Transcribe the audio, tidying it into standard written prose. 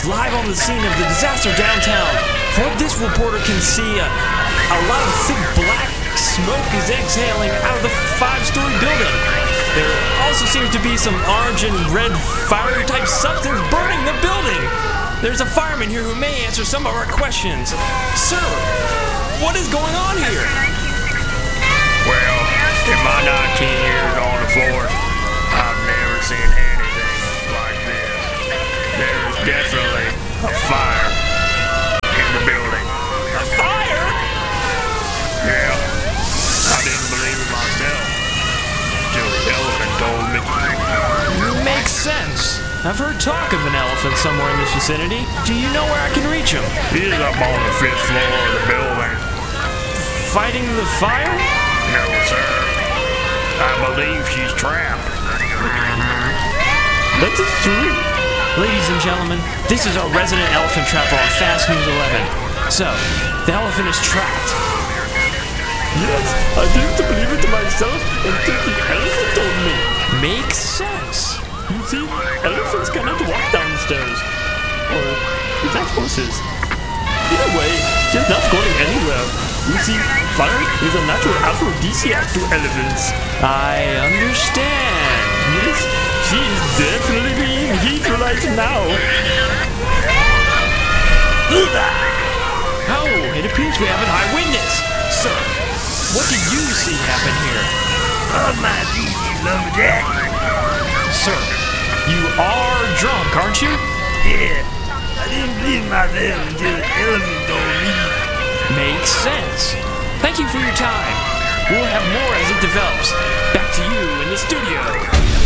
live on the scene of the disaster downtown. From what this reporter can see, a lot of thick black smoke is exhaling out of the 5-story building. There also seems to be some orange and red fiery type substance burning the building. There's a fireman here who may answer some of our questions. Sir, what is going on here? Well, in my 19 years on the force, I've never seen anything like this. There is definitely a fire in the building. A fire? Yeah, I didn't believe it myself until the elephant told me. Makes sense. I've heard talk of an elephant somewhere in this vicinity. Do you know where I can reach him? He's up on the 5th floor of the building. Fighting the fire? No, sir. I believe she's trapped. That is true. Ladies and gentlemen, this is our resident elephant trapper on Fast News 11. So, the elephant is trapped. Yes, I didn't believe it myself until the elephant told me. Makes sense. You see, elephants cannot walk downstairs. Or is that horses? Either way, she's not going anywhere. You see, fire is a natural aphrodisiac to elephants. I understand. Yes, she is definitely being heat right now. Oh, it appears we have an eyewitness. Sir, what did you see happen here? Oh, my Jesus, lumberjack. Sir, you are drunk, aren't you? Yeah, I didn't believe myself until the elephant told me. Makes sense. Thank you for your time. We'll have more as it develops. Back to you in the studio.